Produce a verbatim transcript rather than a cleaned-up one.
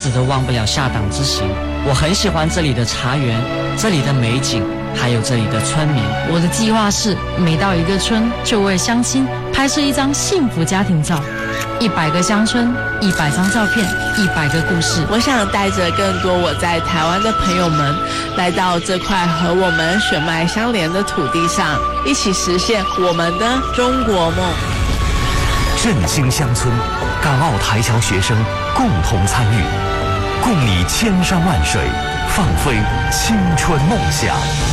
子都忘不了下党之行。我很喜欢这里的茶园，这里的美景，还有这里的村民。 我的计划是每到一个村就为乡亲拍摄一张幸福家庭照，一百个乡村，一百张照片，一百个故事。 我想带着更多我在台湾的朋友们来到这块和我们血脉相连的土地上，一起实现我们的中国梦。 振兴乡村，港澳台侨学生共同参与，共拟千山万水，放飞青春梦想。